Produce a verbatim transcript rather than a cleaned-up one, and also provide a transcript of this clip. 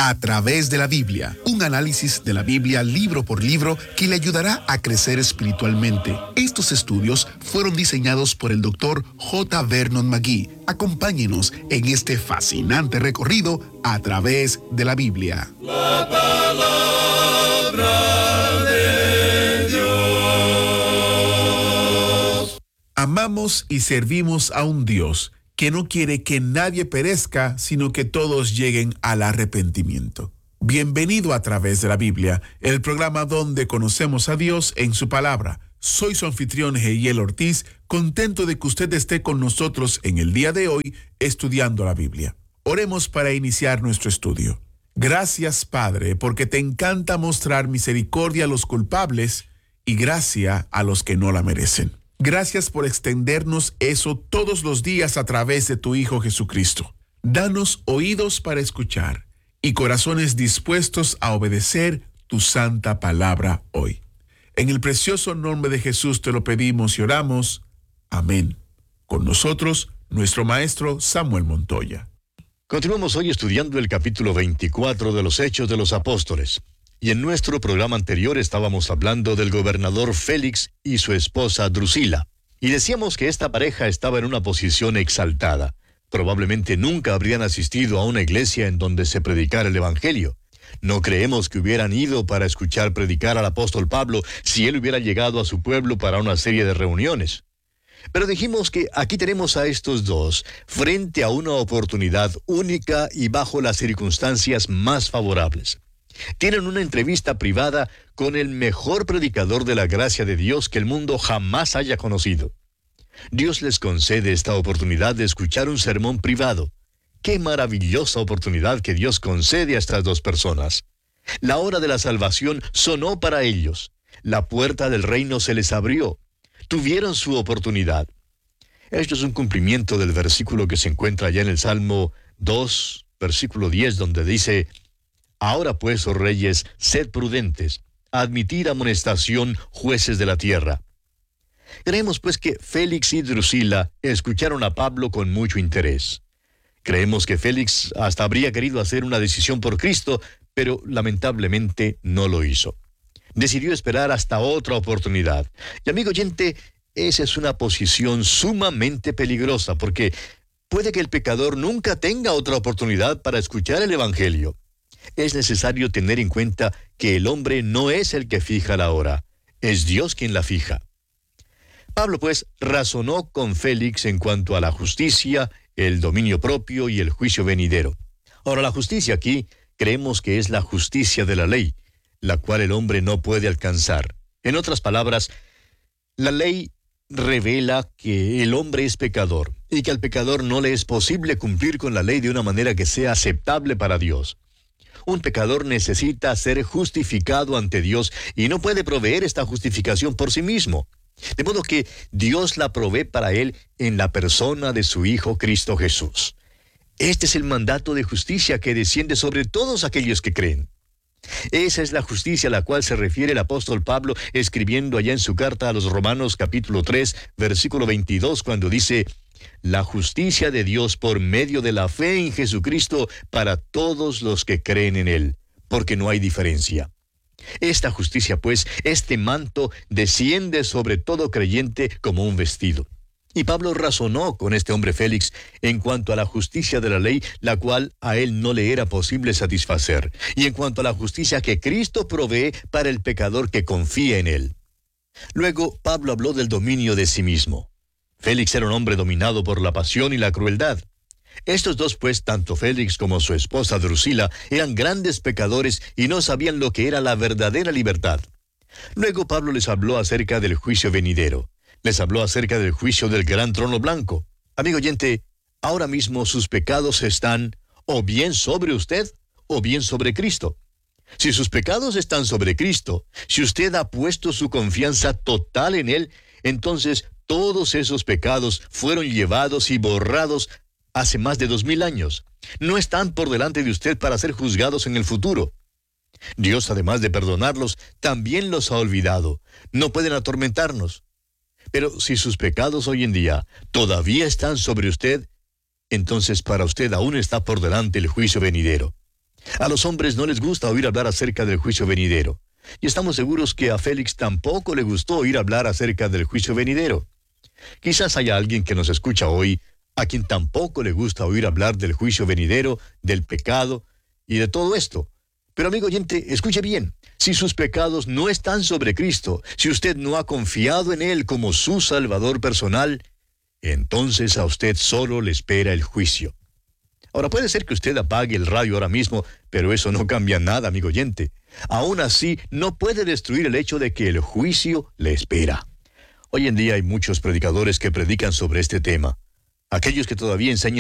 A través de la Biblia, un análisis de la Biblia libro por libro que le ayudará a crecer espiritualmente. Estos estudios fueron diseñados por el doctor J. Vernon McGee. Acompáñenos en este fascinante recorrido a través de la Biblia. La palabra de Dios. Amamos y servimos a un Dios que no quiere que nadie perezca, sino que todos lleguen al arrepentimiento. Bienvenido a Través de la Biblia, el programa donde conocemos a Dios en su palabra. Soy su anfitrión Jehiel Ortiz, contento de que usted esté con nosotros en el día de hoy estudiando la Biblia. Oremos para iniciar nuestro estudio. Gracias, Padre, porque te encanta mostrar misericordia a los culpables y gracia a los que no la merecen. Gracias por extendernos eso todos los días a través de tu Hijo Jesucristo. Danos oídos para escuchar y corazones dispuestos a obedecer tu santa palabra hoy. En el precioso nombre de Jesús te lo pedimos y oramos. Amén. Con nosotros, nuestro maestro Samuel Montoya. Continuamos hoy estudiando el capítulo veinticuatro de los Hechos de los Apóstoles. Y en nuestro programa anterior estábamos hablando del gobernador Félix y su esposa Drusila. Y decíamos que esta pareja estaba en una posición exaltada. Probablemente nunca habrían asistido a una iglesia en donde se predicara el Evangelio. No creemos que hubieran ido para escuchar predicar al apóstol Pablo si él hubiera llegado a su pueblo para una serie de reuniones. Pero dijimos que aquí tenemos a estos dos frente a una oportunidad única y bajo las circunstancias más favorables. Tienen una entrevista privada con el mejor predicador de la gracia de Dios que el mundo jamás haya conocido. Dios les concede esta oportunidad de escuchar un sermón privado. ¡Qué maravillosa oportunidad que Dios concede a estas dos personas! La hora de la salvación sonó para ellos. La puerta del reino se les abrió. Tuvieron su oportunidad. Esto es un cumplimiento del versículo que se encuentra allá en el Salmo dos, versículo diez, donde dice: Ahora pues, oh reyes, sed prudentes, admitid amonestación, jueces de la tierra. Creemos pues que Félix y Drusila escucharon a Pablo con mucho interés. Creemos que Félix hasta habría querido hacer una decisión por Cristo, pero lamentablemente no lo hizo. Decidió esperar hasta otra oportunidad. Y amigo oyente, esa es una posición sumamente peligrosa, porque puede que el pecador nunca tenga otra oportunidad para escuchar el Evangelio. Es necesario tener en cuenta que el hombre no es el que fija la hora, es Dios quien la fija. Pablo, pues, razonó con Félix en cuanto a la justicia, el dominio propio y el juicio venidero. Ahora, la justicia aquí creemos que es la justicia de la ley, la cual el hombre no puede alcanzar. En otras palabras, la ley revela que el hombre es pecador y que al pecador no le es posible cumplir con la ley de una manera que sea aceptable para Dios. Un pecador necesita ser justificado ante Dios y no puede proveer esta justificación por sí mismo. De modo que Dios la provee para él en la persona de su Hijo Cristo Jesús. Este es el mandato de justicia que desciende sobre todos aquellos que creen. Esa es la justicia a la cual se refiere el apóstol Pablo escribiendo allá en su carta a los Romanos capítulo tres, versículo veintidós, cuando dice: La justicia de Dios por medio de la fe en Jesucristo para todos los que creen en Él, porque no hay diferencia. Esta justicia, pues, este manto desciende sobre todo creyente como un vestido. Y Pablo razonó con este hombre Félix en cuanto a la justicia de la ley, la cual a él no le era posible satisfacer, y en cuanto a la justicia que Cristo provee para el pecador que confía en Él. Luego, Pablo habló del dominio de sí mismo. Félix era un hombre dominado por la pasión y la crueldad. Estos dos, pues, tanto Félix como su esposa Drusila, eran grandes pecadores y no sabían lo que era la verdadera libertad. Luego Pablo les habló acerca del juicio venidero. Les habló acerca del juicio del gran trono blanco. Amigo oyente, ahora mismo sus pecados están o bien sobre usted o bien sobre Cristo. Si sus pecados están sobre Cristo, si usted ha puesto su confianza total en Él, entonces todos esos pecados fueron llevados y borrados hace más de dos mil años. No están por delante de usted para ser juzgados en el futuro. Dios, además de perdonarlos, también los ha olvidado. No pueden atormentarnos. Pero si sus pecados hoy en día todavía están sobre usted, entonces para usted aún está por delante el juicio venidero. A los hombres no les gusta oír hablar acerca del juicio venidero. Y estamos seguros que a Félix tampoco le gustó oír hablar acerca del juicio venidero. Quizás haya alguien que nos escucha hoy a quien tampoco le gusta oír hablar del juicio venidero, del pecado y de todo esto. Pero amigo oyente, escuche bien. Si sus pecados no están sobre Cristo, si usted no ha confiado en Él como su Salvador personal, entonces a usted solo le espera el juicio. Ahora puede ser que usted apague el radio ahora mismo, pero eso no cambia nada, amigo oyente. Aún así, no puede destruir el hecho de que el juicio le espera. Hoy en día hay muchos predicadores que predican sobre este tema. Aquellos que todavía enseñan